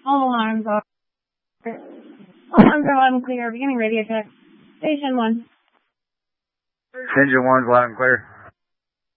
All alarms are. Alarms are loud and clear. Beginning radio check. Station 1. Engine 1's loud and clear.